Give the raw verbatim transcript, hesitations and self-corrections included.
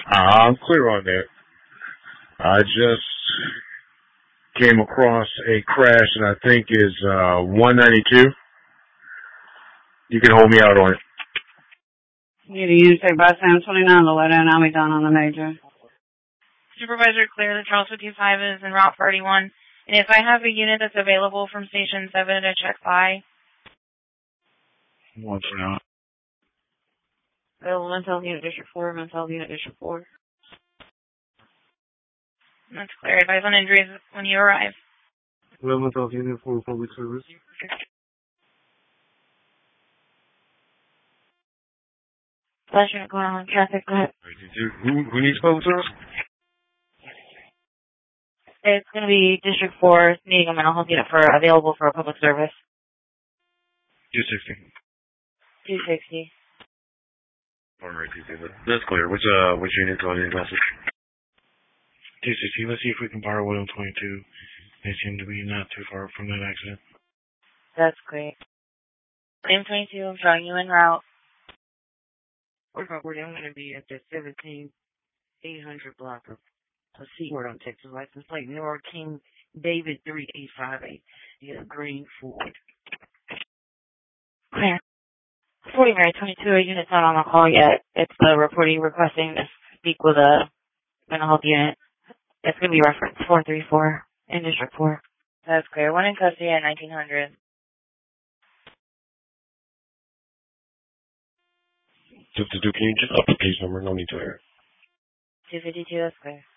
I'm clear on that. I just came across a crash that I think is uh, one ninety-two. You can hold me out on it. You need to take by Sam twenty-nine, Loretta, and I'll be done on the major. Supervisor clear, the Charles fifty-five is en route thirty-one. And if I have a unit that's available from Station seven to check by. One for now. Available mental unit District four, mental unit District four. That's clear. Advise on injuries when you arrive. Mental unit for public service. Flash unit going on traffic, go ahead. Who, who needs public service? It's going to be District four needing a mental health unit for available for a public service. two sixty. two sixty. Alright, that's clear. Which, uh, which unit's on your message? two sixty, let's see if we can borrow William twenty-two. They seem to be not too far from that accident. That's great. William twenty-two, I'm showing you en route. We're going to be at the seventeen eight hundred block of Seaward on Texas license plate. New York King David three eight five eight. Yeah, green Ford. Clear. forty Mary twenty-two, a unit's not on the call yet. It's the reporting requesting to speak with a mental health unit. It's going to be reference four three four in District four. That's clear. One in custody at nineteen hundred. fifty-two, can you just up the case number? No need to hear. two fifty-two, that's clear.